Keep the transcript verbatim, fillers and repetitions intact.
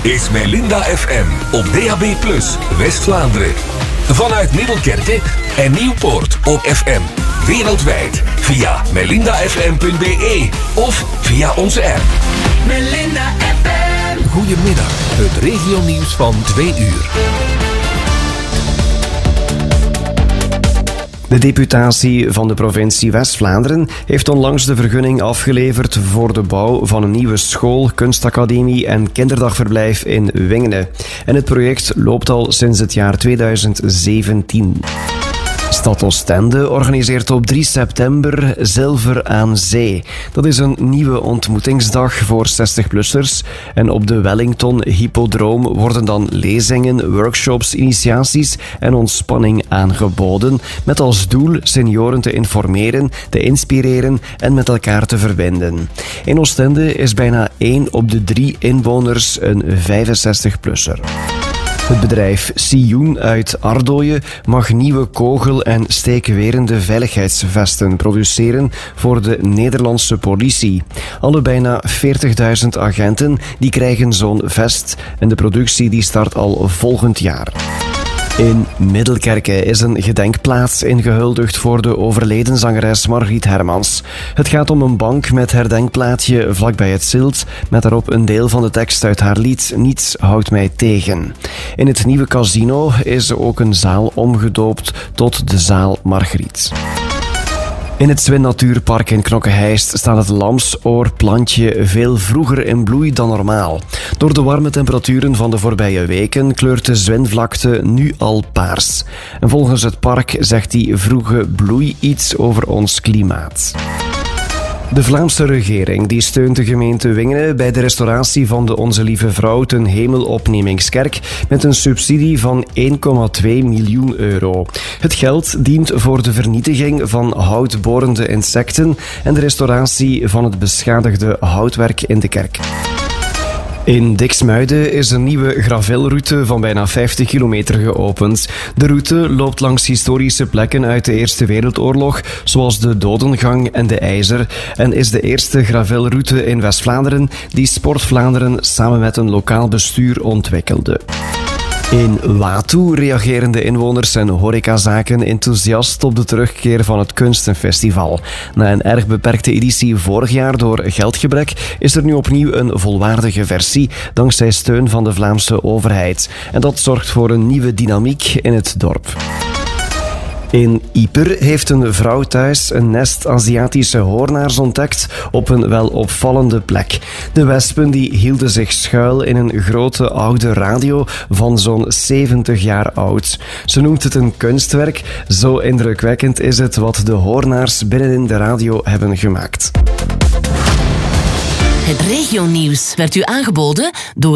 is Melinda F M op D A B plus, West-Vlaanderen. Vanuit Middelkerke en Nieuwpoort op F M. Wereldwijd via melinda f m punt b e of via onze app. Melinda F M. Goedemiddag, het regionieuws van twee uur. De deputatie van de provincie West-Vlaanderen heeft onlangs de vergunning afgeleverd voor de bouw van een nieuwe school, kunstacademie en kinderdagverblijf in Wingene. En het project loopt al sinds het jaar tweeduizend zeventien. Stad Oostende organiseert op drie september Zilver aan Zee. Dat is een nieuwe ontmoetingsdag voor zestig-plussers. En op de Wellington Hippodroom worden dan lezingen, workshops, initiaties en ontspanning aangeboden. Met als doel senioren te informeren, te inspireren en met elkaar te verbinden. In Oostende is bijna één op de drie inwoners een vijfenzestig-plusser. Het bedrijf Sioen uit Ardooien mag nieuwe kogel- en steekwerende veiligheidsvesten produceren voor de Nederlandse politie. Alle bijna veertigduizend agenten die krijgen zo'n vest en de productie die start al volgend jaar. In Middelkerke is een gedenkplaats ingehuldigd voor de overleden zangeres Margriet Hermans. Het gaat om een bank met herdenkplaatje vlakbij het Zilt, met daarop een deel van de tekst uit haar lied Niets houdt mij tegen. In het nieuwe casino is ook een zaal omgedoopt tot de zaal Margriet. In het Zwin Natuurpark in Knokke-Heist staat het lamsoorplantje veel vroeger in bloei dan normaal. Door de warme temperaturen van de voorbije weken kleurt de zwinvlakte nu al paars. En volgens het park zegt die vroege bloei iets over ons klimaat. De Vlaamse regering die steunt de gemeente Wingene bij de restauratie van de Onze Lieve Vrouw ten Hemelopnemingskerk met een subsidie van één komma twee miljoen euro. Het geld dient voor de vernietiging van houtborende insecten en de restauratie van het beschadigde houtwerk in de kerk. In Diksmuide is een nieuwe gravelroute van bijna vijftig kilometer geopend. De route loopt langs historische plekken uit de Eerste Wereldoorlog, zoals de Dodengang en de IJzer, en is de eerste gravelroute in West-Vlaanderen die Sport Vlaanderen samen met een lokaal bestuur ontwikkelde. In Watu reageren de inwoners en horecazaken enthousiast op de terugkeer van het Kunstenfestival. Na een erg beperkte editie vorig jaar door geldgebrek is er nu opnieuw een volwaardige versie dankzij steun van de Vlaamse overheid. En dat zorgt voor een nieuwe dynamiek in het dorp. In Ieper heeft een vrouw thuis een nest Aziatische hoornaars ontdekt op een wel opvallende plek. De wespen die hielden zich schuil in een grote oude radio van zo'n zeventig jaar oud. Ze noemt het een kunstwerk. Zo indrukwekkend is het wat de hoornaars binnenin de radio hebben gemaakt. Het regionieuws werd u aangeboden door